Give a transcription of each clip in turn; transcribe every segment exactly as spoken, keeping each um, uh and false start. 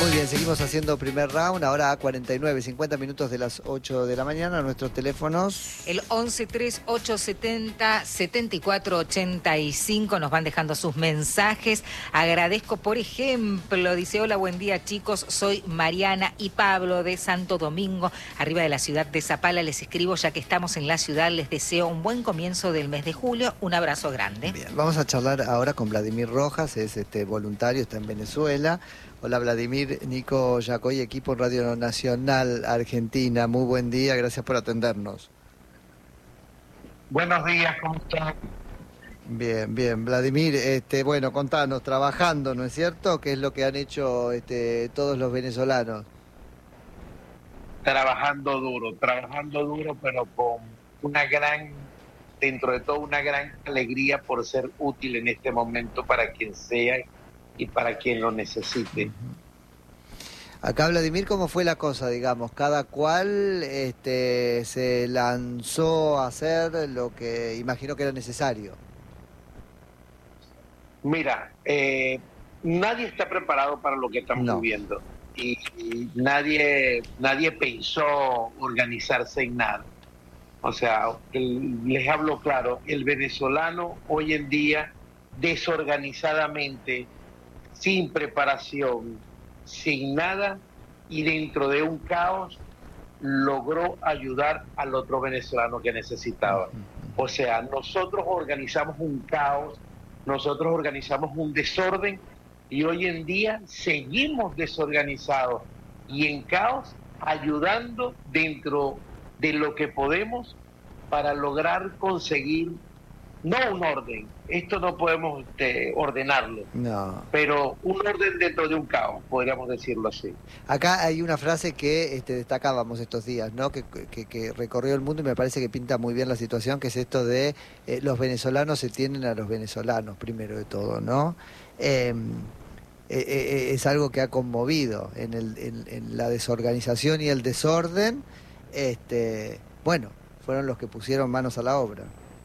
Muy bien, seguimos haciendo primer round, ahora a cuarenta y nueve, cincuenta minutos de las ocho de la mañana. Nuestros teléfonos... El once tres ocho setenta setenta y cuatro ochenta y cinco nos van dejando sus mensajes. Agradezco, por ejemplo, dice: hola, buen día chicos, soy Mariana y Pablo de Santo Domingo, arriba de la ciudad de Zapala. Les escribo ya que estamos en la ciudad, les deseo un buen comienzo del mes de julio, un abrazo grande. Bien, vamos a charlar ahora con Vladimir Rojas, es este voluntario, está en Venezuela. Hola Vladimir, Nico Yacoy, equipo Radio Nacional Argentina, muy buen día, gracias por atendernos. Buenos días, ¿cómo están? Bien, bien, Vladimir, este, bueno, contanos, trabajando, ¿no es cierto? ¿Qué es lo que han hecho este, todos los venezolanos? Trabajando duro, trabajando duro, pero con una gran, dentro de todo, una gran alegría por ser útil en este momento para quien sea y para quien lo necesite. Acá, Vladimir, ¿cómo fue la cosa, digamos? Cada cual este, se lanzó a hacer lo que imaginó que era necesario. Mira, eh, nadie está preparado para lo que estamos No. viviendo y, y nadie, nadie pensó organizarse en nada. O sea, el, les hablo claro, el venezolano hoy en día desorganizadamente, sin preparación, sin nada y dentro de un caos, logró ayudar al otro venezolano que necesitaba. O sea, nosotros organizamos un caos, nosotros organizamos un desorden y hoy en día seguimos desorganizados y en caos, ayudando dentro de lo que podemos para lograr conseguir, no un orden, esto no podemos este, ordenarlo, No. pero un orden dentro de un caos, podríamos decirlo así. Acá hay una frase que este, destacábamos estos días, ¿no? Que, que, que recorrió el mundo y me parece que pinta muy bien la situación, que es esto de eh, los venezolanos se tienden a los venezolanos, primero de todo, ¿no? Eh, eh, eh, es algo que ha conmovido en, el, en, en la desorganización y el desorden. Este, bueno, fueron los que pusieron manos a la obra.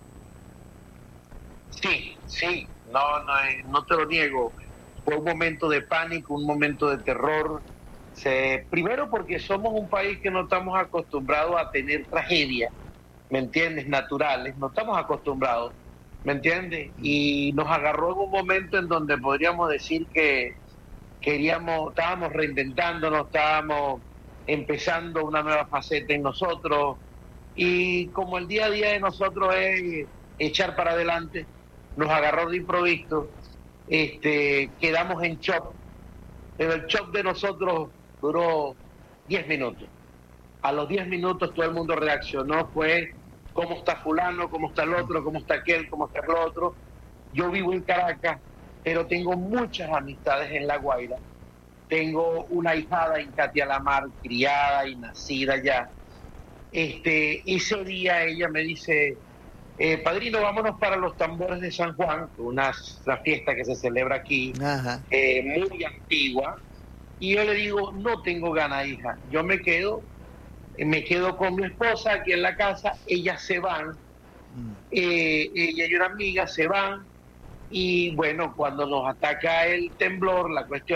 Sí, sí, no, no, eh, no te lo niego. Fue un momento de pánico, un momento de terror. Se, primero porque somos un país que no estamos acostumbrados a tener tragedias, ¿me entiendes? Naturales, no estamos acostumbrados, ¿me entiendes? Y nos agarró en un momento en donde podríamos decir que queríamos, estábamos reinventándonos, estábamos empezando una nueva faceta en nosotros. Y como el día a día de nosotros es echar para adelante, nos agarró de improviso, este, quedamos en shock, pero el shock de nosotros duró diez minutos. A los diez minutos todo el mundo reaccionó, fue cómo está fulano, cómo está el otro, cómo está aquel, cómo está el otro. Yo vivo en Caracas, pero tengo muchas amistades en La Guaira. Tengo una ahijada en Catia la Mar, criada y nacida allá. Este, ese día ella me dice: Eh, padrino, vámonos para los tambores de San Juan, una, una fiesta que se celebra aquí, eh, muy antigua. Y yo le digo: no tengo ganas, hija, yo me quedo, me quedo con mi esposa aquí en la casa. Ellas se van, eh, ella y una amiga se van, y bueno, cuando nos ataca el temblor, la cuestión